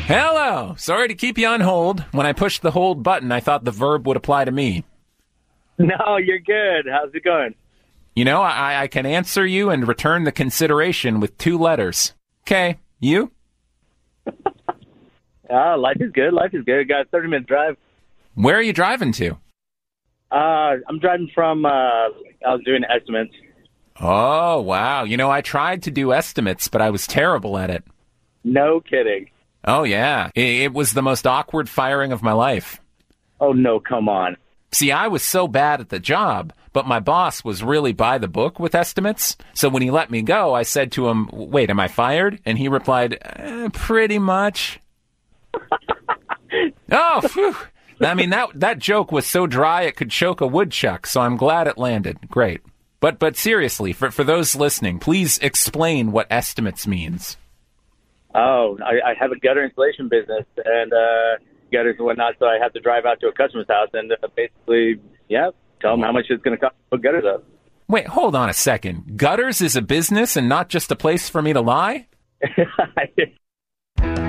Hello. Sorry to keep you on hold. When I pushed the hold button, I thought the verb would apply to me. No, you're good. How's it going? You know, I can answer you and return the consideration with 2 letters. Okay, you? Life is good. Life is good. Got a 30-minute drive. Where are you driving to? I'm driving from, I was doing estimates. Oh, wow. You know, I tried to do estimates, but I was terrible at it. No kidding. Oh, yeah. It was the most awkward firing of my life. Oh, no, come on. See, I was so bad at the job, but my boss was really by the book with estimates. So when he let me go, I said to him, wait, am I fired? And he replied, pretty much. Oh, phew. I mean, that joke was so dry it could choke a woodchuck, so I'm glad it landed. Great. But seriously, for those listening, please explain what estimates means. Oh, I have a gutter installation business and gutters and whatnot, so I have to drive out to a customer's house and basically, tell them how much it's going to cost to put gutters up. Wait, hold on a second. Gutters is a business and not just a place for me to lie?